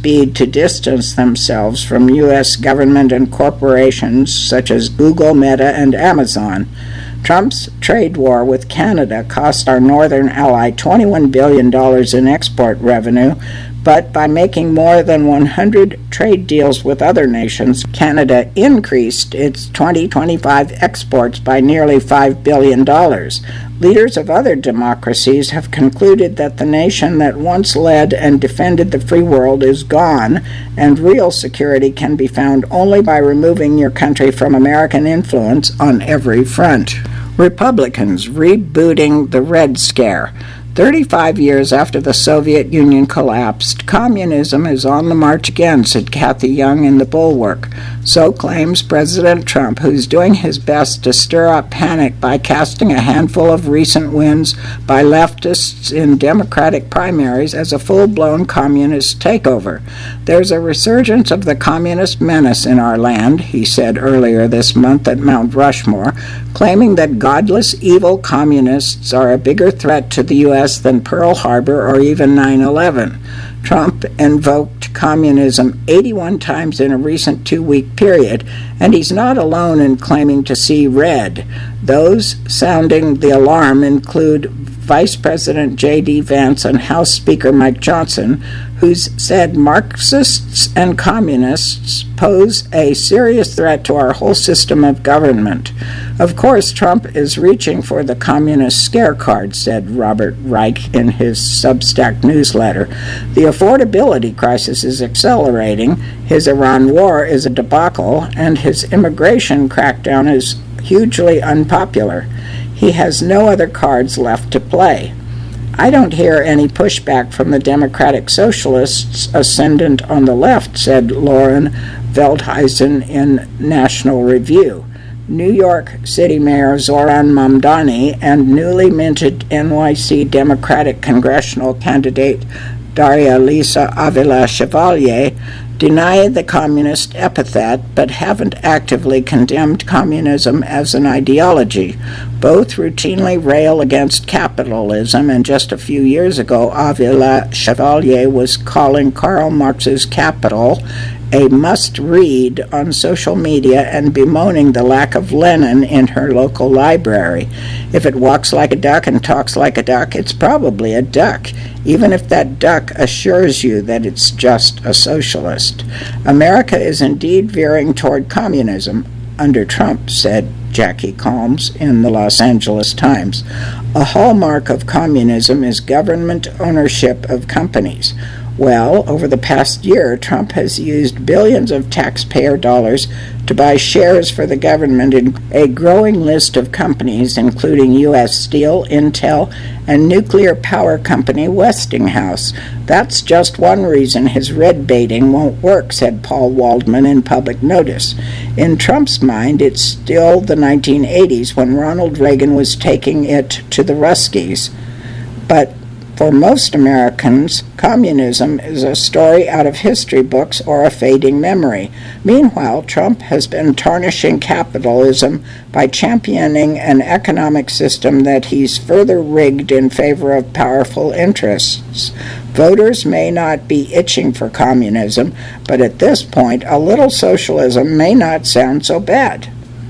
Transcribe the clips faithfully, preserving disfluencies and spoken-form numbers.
speed to distance themselves from U S government and corporations such as Google, Meta, and Amazon. Trump's trade war with Canada cost our northern ally twenty-one billion dollars in export revenue, but by making more than one hundred trade deals with other nations, Canada increased its twenty twenty-five exports by nearly five billion dollars. Leaders of other democracies have concluded that the nation that once led and defended the free world is gone, and real security can be found only by removing your country from American influence on every front. Republicans rebooting the Red Scare. Thirty-five years after the Soviet Union collapsed, communism is on the march again, said Kathy Young in The Bulwark. So claims President Trump, who's doing his best to stir up panic by casting a handful of recent wins by leftists in Democratic primaries as a full-blown communist takeover. There's a resurgence of the communist menace in our land, he said earlier this month at Mount Rushmore, claiming that godless, evil communists are a bigger threat to the U S than Pearl Harbor or even nine eleven. Trump invoked communism eighty-one times in a recent two-week period, and he's not alone in claiming to see red. Those sounding the alarm include Vice President J D Vance and House Speaker Mike Johnson, who's said Marxists and communists pose a serious threat to our whole system of government. Of course, Trump is reaching for the communist scare card, said Robert Reich in his Substack newsletter. The affordability crisis is accelerating, his Iran war is a debacle, and his immigration crackdown is hugely unpopular. He has no other cards left to play. I don't hear any pushback from the Democratic Socialists ascendant on the left, said Lauren Veldhuisen in National Review. New York City Mayor Zoran Mamdani and newly minted N Y C Democratic congressional candidate Daria Lisa Avila Chevalier deny the communist epithet, but haven't actively condemned communism as an ideology. Both routinely rail against capitalism, and just a few years ago, Avila Chevalier was calling Karl Marx's Capital a must-read on social media and bemoaning the lack of Lenin in her local library. If it walks like a duck and talks like a duck, it's probably a duck, even if that duck assures you that it's just a socialist. America is indeed veering toward communism under Trump, said Jackie Calms in the Los Angeles Times. A hallmark of communism is government ownership of companies. Well, over the past year, Trump has used billions of taxpayer dollars to buy shares for the government in a growing list of companies, including U S Steel, Intel, and nuclear power company Westinghouse. That's just one reason his red baiting won't work, said Paul Waldman in Public Notice. In Trump's mind, it's still the nineteen eighties when Ronald Reagan was taking it to the Ruskies. But for most Americans, communism is a story out of history books or a fading memory. Meanwhile, Trump has been tarnishing capitalism by championing an economic system that he's further rigged in favor of powerful interests. Voters may not be itching for communism, but at this point, a little socialism may not sound so bad.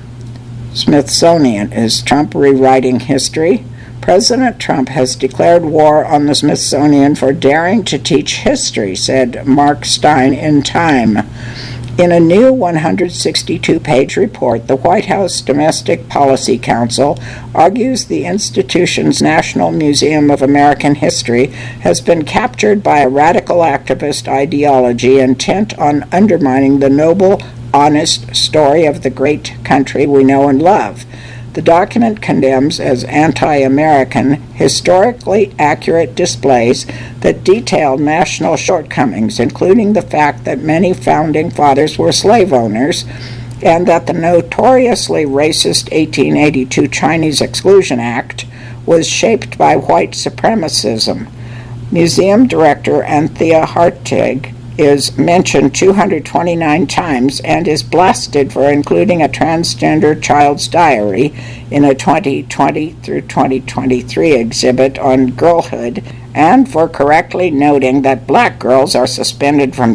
Smithsonian. Is Trump rewriting history? President Trump has declared war on the Smithsonian for daring to teach history, said Mark Stein in Time. In a new one hundred sixty-two page report, the White House Domestic Policy Council argues the institution's National Museum of American History has been captured by a radical activist ideology intent on undermining the noble, honest story of the great country we know and love. The document condemns as anti-American historically accurate displays that detail national shortcomings, including the fact that many founding fathers were slave owners and that the notoriously racist eighteen eighty-two Chinese Exclusion Act was shaped by white supremacism. Museum director Anthea Hartig is mentioned two hundred twenty-nine times and is blasted for including a transgender child's diary in a twenty twenty through twenty twenty-three exhibit on girlhood, and for correctly noting that black girls are suspended from